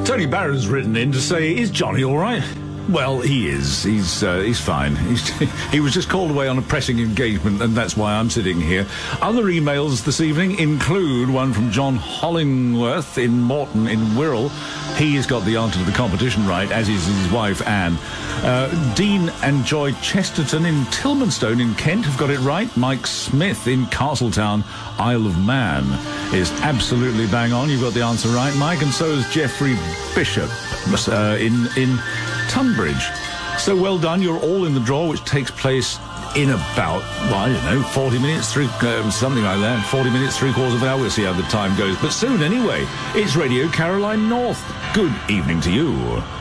Tony Barron's written in to say, is Johnny all right? Well, he is. He's fine. He was just called away on a pressing engagement, and that's why I'm sitting here. Other emails this evening include one from John Hollingworth in Morton in Wirral. He has got the answer to the competition right, as is his wife, Anne. Dean and Joy Chesterton in Tilmanstone in Kent have got it right. Mike Smith in Castletown, Isle of Man, is absolutely bang on. You've got the answer right, Mike, and so is Jeffrey Bishop in Tunbridge. So well done. You're all in the draw, which takes place in about, well, I don't know, 40 minutes, something like that. 40 minutes, three-quarters of an hour. We'll see how the time goes. But soon, anyway, it's Radio Caroline North. Good evening to you.